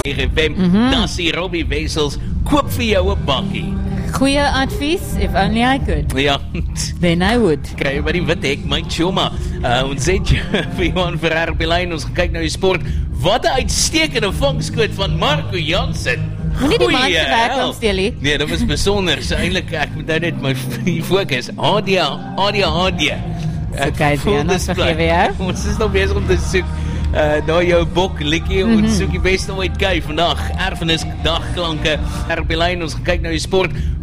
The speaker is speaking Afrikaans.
FM, dan sê Robbie Wessels, koop vir jou 'n bakkie. Goeie advies, if only I could. Ja, Then I would. kry jy by die wit hek, my choma. Ons het vir Johan Ferrer op die lyn, ons gekyk na die sport. Wat 'n uitstekende vangskoot van Marco Jansen. Moenie die man se werk aansteel nie. Nee, dit was besonder. So eintlik, ek moet nou net my fokus. ADHD. Okay, Diana, vergewe jou. Ons is nog besig om te soek na jou bok, Likkie. Ons soek die beste ooit kyk vandag. Erfenis dagklanke. Op die lyn, ons gekyk na die sport.